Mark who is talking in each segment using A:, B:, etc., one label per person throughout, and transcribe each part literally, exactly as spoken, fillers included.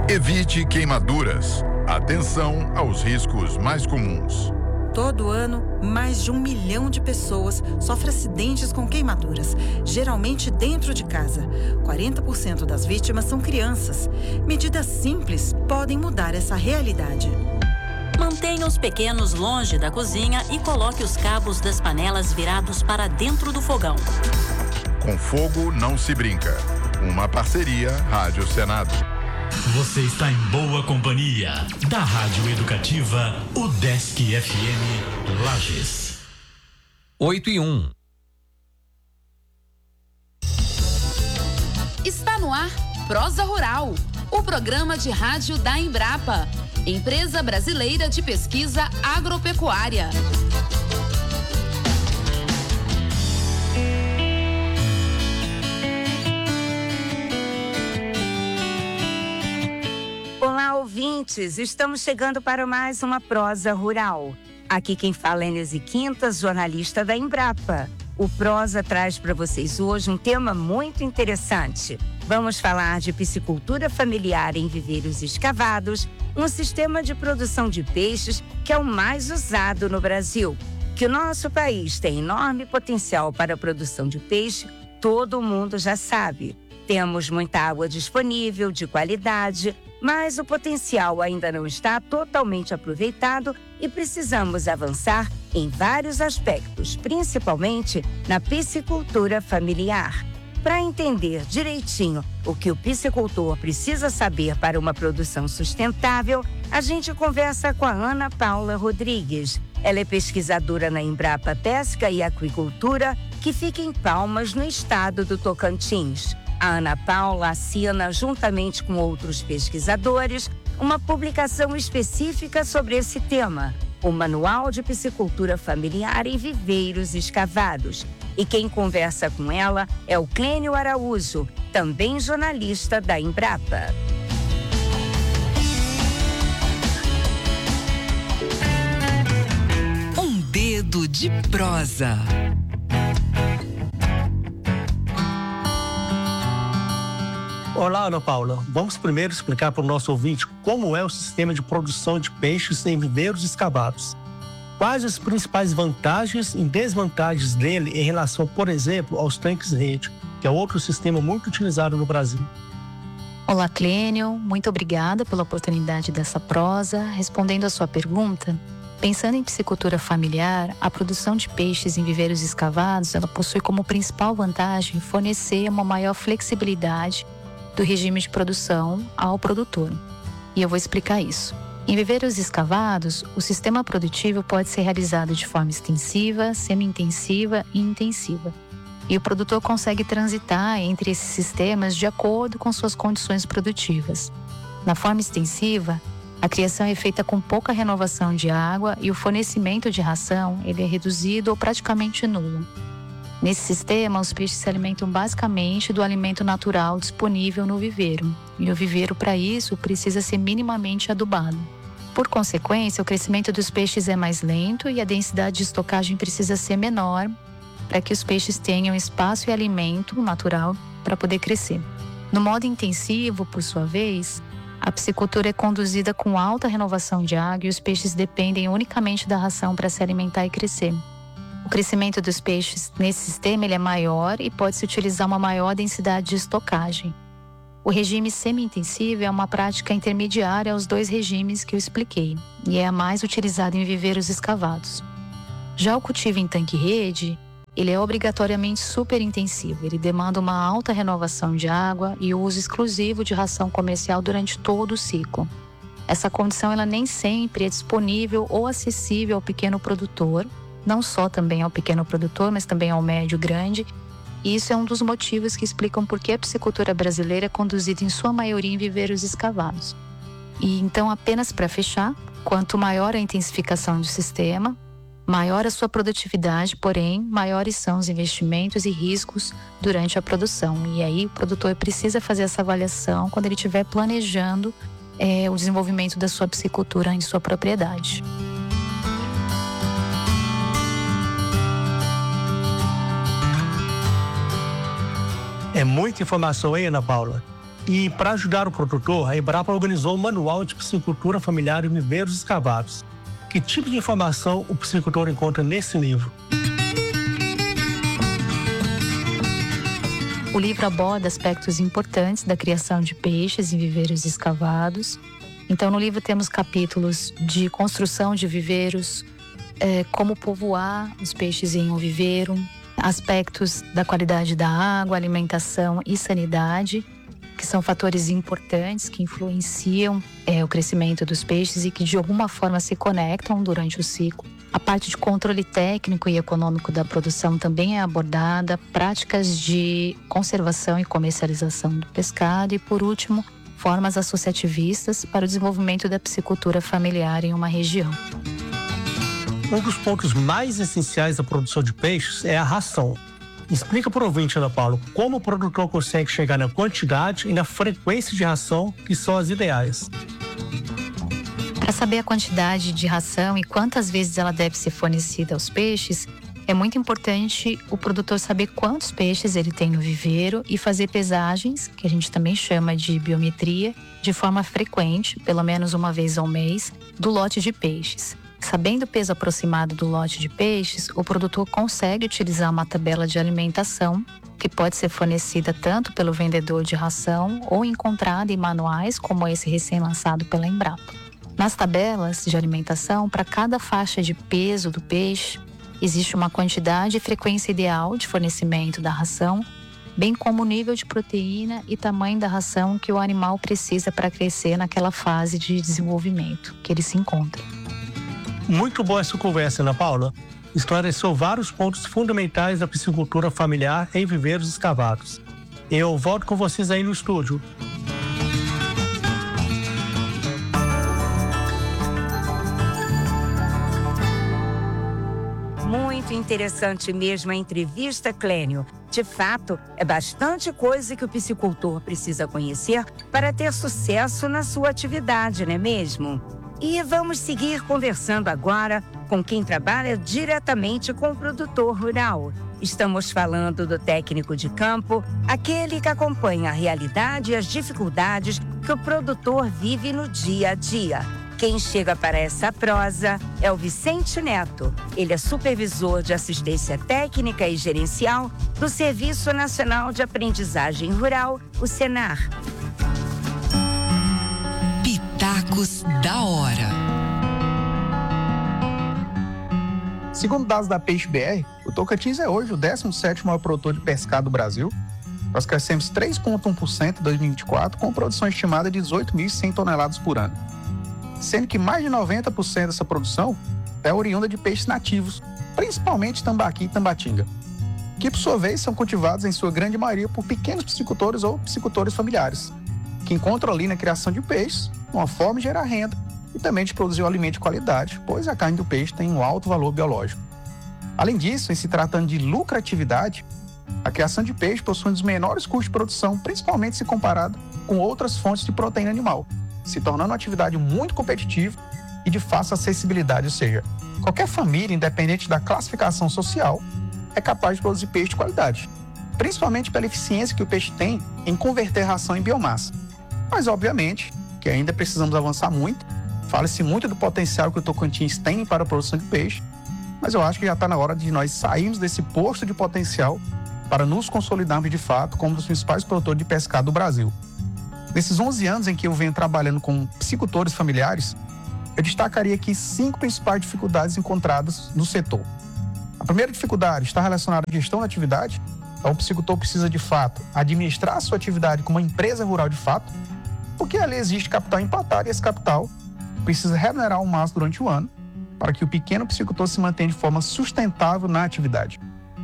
A: Evite queimaduras. Atenção aos riscos mais comuns.
B: Todo ano, mais de um milhão de pessoas sofrem acidentes com queimaduras, geralmente dentro de casa. quarenta por cento das vítimas são crianças. Medidas simples podem mudar essa realidade.
C: Mantenha os pequenos longe da cozinha e coloque os cabos das panelas virados para dentro do fogão.
A: Com fogo não se brinca. Uma parceria Rádio Senado.
D: Você está em boa companhia da Rádio Educativa UDESC F M Lages.
E: oito e um.
F: Está no ar Prosa Rural, o programa de rádio da Embrapa, Empresa Brasileira de Pesquisa Agropecuária.
G: Olá, ouvintes! Estamos chegando para mais uma Prosa Rural. Aqui quem fala é Inês Quintas, jornalista da Embrapa. O Prosa traz para vocês hoje um tema muito interessante. Vamos falar de piscicultura familiar em viveiros escavados, um sistema de produção de peixes que é o mais usado no Brasil. Que o nosso país tem enorme potencial para a produção de peixe, todo mundo já sabe. Temos muita água disponível, de qualidade, mas o potencial ainda não está totalmente aproveitado e precisamos avançar em vários aspectos, principalmente na piscicultura familiar. Para entender direitinho o que o piscicultor precisa saber para uma produção sustentável, a gente conversa com a Ana Paula Rodrigues. Ela é pesquisadora na Embrapa Pesca e Aquicultura, que fica em Palmas, no estado do Tocantins. A Ana Paula assina, juntamente com outros pesquisadores, uma publicação específica sobre esse tema, o Manual de Piscicultura Familiar em Viveiros Escavados. E quem conversa com ela é o Clênio Araújo, também jornalista da Embrapa.
H: Um dedo de prosa.
I: Olá, Ana Paula. Vamos primeiro explicar para o nosso ouvinte como é o sistema de produção de peixes em viveiros escavados. Quais as principais vantagens e desvantagens dele em relação, por exemplo, aos tanques-rede, que é outro sistema muito utilizado no Brasil?
J: Olá, Clênio. Muito obrigada pela oportunidade dessa prosa. Respondendo à sua pergunta, pensando em piscicultura familiar, a produção de peixes em viveiros escavados, ela possui como principal vantagem fornecer uma maior flexibilidade do regime de produção ao produtor. E eu vou explicar isso. Em viveiros escavados, o sistema produtivo pode ser realizado de forma extensiva, semi-intensiva e intensiva. E o produtor consegue transitar entre esses sistemas de acordo com suas condições produtivas. Na forma extensiva, a criação é feita com pouca renovação de água e o fornecimento de ração ele é reduzido ou praticamente nulo. Nesse sistema, os peixes se alimentam basicamente do alimento natural disponível no viveiro. E o viveiro, para isso, precisa ser minimamente adubado. Por consequência, o crescimento dos peixes é mais lento e a densidade de estocagem precisa ser menor para que os peixes tenham espaço e alimento natural para poder crescer. No modo intensivo, por sua vez, a piscicultura é conduzida com alta renovação de água e os peixes dependem unicamente da ração para se alimentar e crescer. O crescimento dos peixes nesse sistema ele é maior e pode-se utilizar uma maior densidade de estocagem. O regime semi-intensivo é uma prática intermediária aos dois regimes que eu expliquei e é a mais utilizada em viveiros escavados. Já o cultivo em tanque-rede, ele é obrigatoriamente superintensivo. Ele demanda uma alta renovação de água e o uso exclusivo de ração comercial durante todo o ciclo. Essa condição ela nem sempre é disponível ou acessível ao pequeno produtor, não só também ao pequeno produtor, mas também ao médio grande. E isso é um dos motivos que explicam por que a piscicultura brasileira é conduzida em sua maioria em viveiros escavados. E então, apenas para fechar, quanto maior a intensificação do sistema, maior a sua produtividade, porém, maiores são os investimentos e riscos durante a produção. E aí o produtor precisa fazer essa avaliação quando ele estiver planejando é, o desenvolvimento da sua piscicultura em sua propriedade.
I: É muita informação aí, Ana Paula. E para ajudar o produtor, a Embrapa organizou um manual de piscicultura familiar em viveiros escavados. Que tipo de informação o piscicultor encontra nesse livro?
J: O livro aborda aspectos importantes da criação de peixes em viveiros escavados. Então, no livro temos capítulos de construção de viveiros, é, como povoar os peixes em um viveiro, aspectos da qualidade da água, alimentação e sanidade, que são fatores importantes que influenciam é, o crescimento dos peixes e que de alguma forma se conectam durante o ciclo. A parte de controle técnico e econômico da produção também é abordada, práticas de conservação e comercialização do pescado e, por último, formas associativistas para o desenvolvimento da piscicultura familiar em uma região.
I: Um dos pontos mais essenciais da produção de peixes é a ração. Explica para o ouvinte, Ana Paula, como o produtor consegue chegar na quantidade e na frequência de ração que são as ideais.
J: Para saber a quantidade de ração e quantas vezes ela deve ser fornecida aos peixes, é muito importante o produtor saber quantos peixes ele tem no viveiro e fazer pesagens, que a gente também chama de biometria, de forma frequente, pelo menos uma vez ao mês, do lote de peixes. Sabendo o peso aproximado do lote de peixes, o produtor consegue utilizar uma tabela de alimentação que pode ser fornecida tanto pelo vendedor de ração ou encontrada em manuais como esse recém-lançado pela Embrapa. Nas tabelas de alimentação, para cada faixa de peso do peixe, existe uma quantidade e frequência ideal de fornecimento da ração, bem como o nível de proteína e tamanho da ração que o animal precisa para crescer naquela fase de desenvolvimento que ele se encontra.
I: Muito boa essa conversa, Ana Paula. Esclareceu vários pontos fundamentais da piscicultura familiar em viveiros escavados. Eu volto com vocês aí no estúdio.
G: Muito interessante mesmo a entrevista, Clênio. De fato, é bastante coisa que o piscicultor precisa conhecer para ter sucesso na sua atividade, não é mesmo? E vamos seguir conversando agora com quem trabalha diretamente com o produtor rural. Estamos falando do técnico de campo, aquele que acompanha a realidade e as dificuldades que o produtor vive no dia a dia. Quem chega para essa prosa é o Vicente Neto. Ele é supervisor de assistência técnica e gerencial do Serviço Nacional de Aprendizagem Rural, o Senar.
H: Pitacos da hora.
K: Segundo dados da Peixe B R, o Tocantins é hoje o décimo sétimo maior produtor de pescado do Brasil. Nós crescemos três vírgula um por cento em dois mil e vinte e quatro, com produção estimada de dezoito mil e cem toneladas por ano. Sendo que mais de noventa por cento dessa produção é oriunda de peixes nativos, principalmente tambaqui e tambatinga, que por sua vez são cultivados em sua grande maioria por pequenos piscicultores ou piscicultores familiares, que encontram ali na criação de peixes uma forma de gerar renda e também de produzir um alimento de qualidade, pois a carne do peixe tem um alto valor biológico. Além disso, em se tratando de lucratividade, a criação de peixe possui um dos menores custos de produção, principalmente se comparado com outras fontes de proteína animal, se tornando uma atividade muito competitiva e de fácil acessibilidade, ou seja, qualquer família, independente da classificação social, é capaz de produzir peixe de qualidade, principalmente pela eficiência que o peixe tem em converter ração em biomassa. Mas, obviamente, que ainda precisamos avançar muito. Fala-se muito do potencial que o Tocantins tem para a produção de peixe, mas eu acho que já está na hora de nós sairmos desse posto de potencial para nos consolidarmos de fato como um dos principais produtores de pescado do Brasil. Nesses onze anos em que eu venho trabalhando com piscicultores familiares, eu destacaria aqui cinco principais dificuldades encontradas no setor. A primeira dificuldade está relacionada à gestão da atividade. Então, o piscicultor precisa, de fato, administrar a sua atividade como uma empresa rural de fato, porque ali existe capital empatado e esse capital precisa remunerar ao máximo durante o ano para que o pequeno piscicultor se mantenha de forma sustentável na atividade.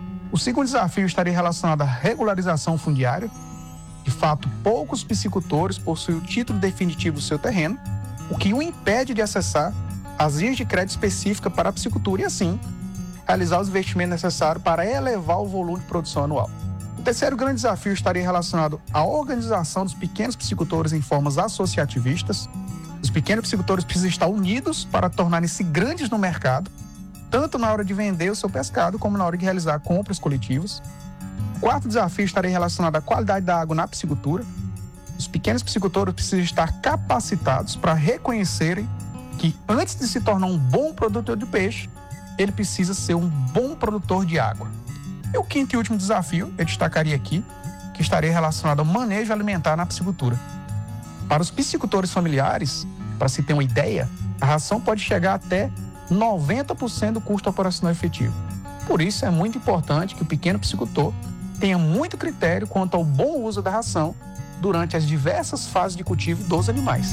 K: O segundo desafio estaria relacionado à regularização fundiária. De fato, poucos piscicultores possuem o título definitivo do seu terreno, o que o impede de acessar as linhas de crédito específicas para a piscicultura e, assim, realizar os investimentos necessários para elevar o volume de produção anual. O terceiro grande desafio estaria relacionado à organização dos pequenos piscicultores em formas associativistas. Os pequenos piscicultores precisam estar unidos para tornarem-se grandes no mercado, tanto na hora de vender o seu pescado como na hora de realizar compras coletivas. O quarto desafio estaria relacionado à qualidade da água na piscicultura. Os pequenos piscicultores precisam estar capacitados para reconhecerem que antes de se tornar um bom produtor de peixe, ele precisa ser um bom produtor de água. E o quinto e último desafio, eu destacaria aqui, que estaria relacionado ao manejo alimentar na piscicultura. Para os piscicultores familiares, para se ter uma ideia, a ração pode chegar até noventa por cento do custo operacional efetivo. Por isso, é muito importante que o pequeno piscicultor tenha muito critério quanto ao bom uso da ração durante as diversas fases de cultivo dos animais.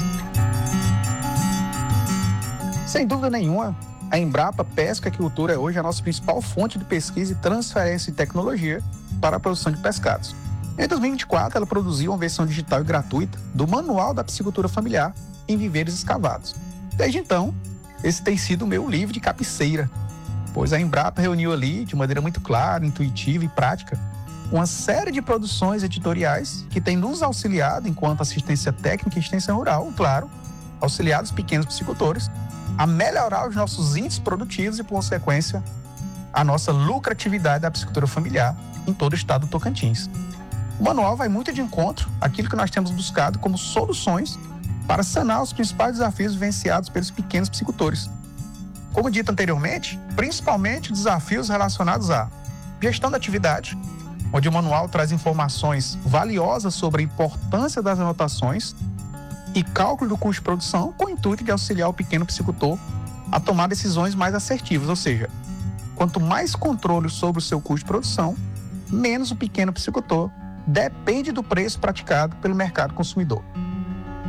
K: Sem dúvida nenhuma, a Embrapa Pesca e Aquicultura é hoje a nossa principal fonte de pesquisa e transferência de tecnologia para a produção de pescados. Em dois mil e vinte e quatro, ela produziu uma versão digital e gratuita do Manual da Piscicultura Familiar em Viveiros Escavados. Desde então, esse tem sido o meu livro de cabeceira, pois a Embrapa reuniu ali, de maneira muito clara, intuitiva e prática, uma série de produções editoriais que têm nos auxiliado, enquanto assistência técnica e extensão rural, claro, auxiliar os pequenos piscicultores, a melhorar os nossos índices produtivos e, por consequência, a nossa lucratividade da piscicultura familiar em todo o estado do Tocantins. O manual vai muito de encontro àquilo que nós temos buscado como soluções para sanar os principais desafios vivenciados pelos pequenos piscicultores. Como dito anteriormente, principalmente desafios relacionados à gestão da atividade, onde o manual traz informações valiosas sobre a importância das anotações e cálculo do custo de produção, com o intuito de auxiliar o pequeno piscicultor a tomar decisões mais assertivas, ou seja, quanto mais controle sobre o seu custo de produção, menos o pequeno piscicultor depende do preço praticado pelo mercado consumidor.